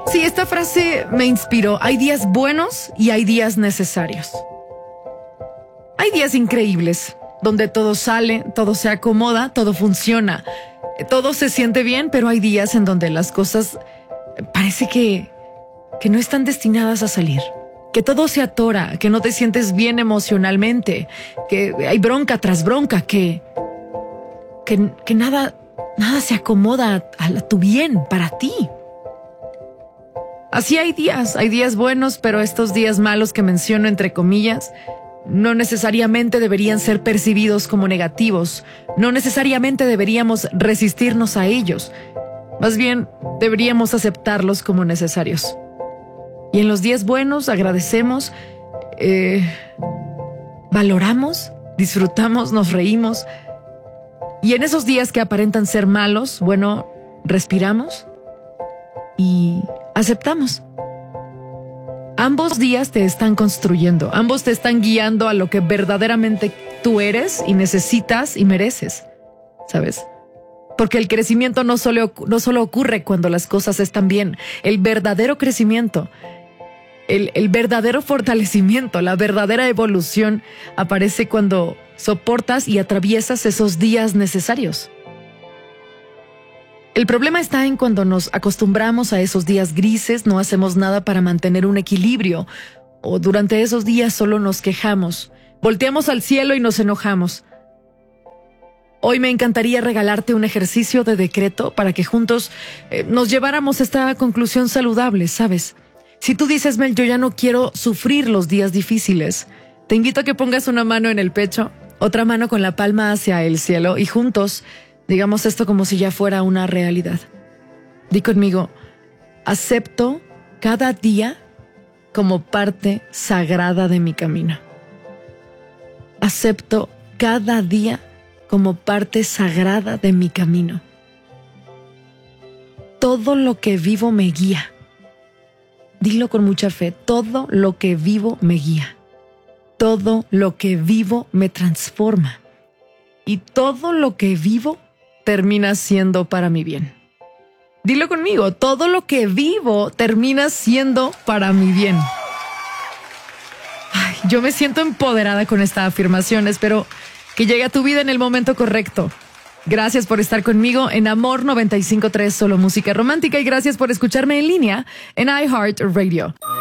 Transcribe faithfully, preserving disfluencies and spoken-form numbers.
Sí, esta frase me inspiró. Hay días buenos y hay días necesarios. Hay días increíbles, donde todo sale, todo se acomoda, todo funciona, todo se siente bien, pero hay días en donde las cosas parece que, que no están destinadas a salir. Que todo se atora, que no te sientes bien emocionalmente, que hay bronca tras bronca, que, que, que nada, nada se acomoda a, a tu bien, para ti. Así hay días, hay días buenos, pero estos días malos que menciono entre comillas, no necesariamente deberían ser percibidos como negativos, no necesariamente deberíamos resistirnos a ellos, más bien deberíamos aceptarlos como necesarios. Y en los días buenos agradecemos, eh, valoramos, disfrutamos, nos reímos. Y en esos días que aparentan ser malos, bueno, respiramos y aceptamos. Ambos días te están construyendo, ambos te están guiando a lo que verdaderamente tú eres y necesitas y mereces, ¿sabes? Porque el crecimiento no solo, no solo ocurre cuando las cosas están bien. El verdadero crecimiento, el, el verdadero fortalecimiento, la verdadera evolución aparece cuando soportas y atraviesas esos días necesarios. El problema está en cuando nos acostumbramos a esos días grises, no hacemos nada para mantener un equilibrio, o durante esos días solo nos quejamos, volteamos al cielo y nos enojamos. Hoy me encantaría regalarte un ejercicio de decreto para que juntos eh, nos lleváramos a esta conclusión saludable, ¿sabes? Si tú dices, Mel, yo ya no quiero sufrir los días difíciles, te invito a que pongas una mano en el pecho, otra mano con la palma hacia el cielo y juntos digamos esto como si ya fuera una realidad. Di conmigo, acepto cada día como parte sagrada de mi camino. Acepto cada día como parte sagrada de mi camino. Todo lo que vivo me guía. Dilo con mucha fe, todo lo que vivo me guía. Todo lo que vivo me transforma. Y todo lo que vivo termina siendo para mi bien. Dilo conmigo, todo lo que vivo termina siendo para mi bien. Ay, yo me siento empoderada con esta afirmación. Espero que llegue a tu vida en el momento correcto. Gracias por estar conmigo en Amor noventa y cinco punto tres, solo música romántica, y gracias por escucharme en línea en iHeartRadio.